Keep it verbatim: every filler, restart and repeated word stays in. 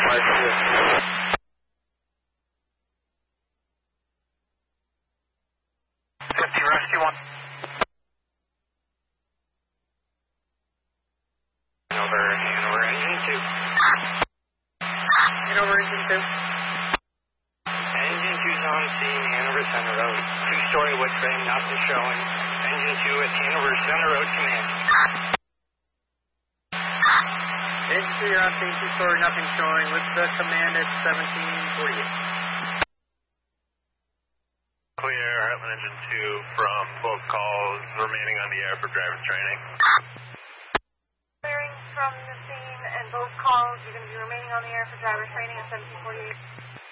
Mike. fifty, rescue one. Over, Hanover, engine two. Hanover, engine two. Engine two's on scene, Hanover Center Road. Two-story wood frame, nothing showing. Engine two at Hanover Center Road, command. Engine two, you're on scene, two-story, nothing showing. With the command at seventeen forty-eight. Clear, Heartland Engine two from both calls remaining on the air for driver's training. Clearing from the scene and both calls, you're going to be remaining on the air for driver's training at seventeen forty-eight.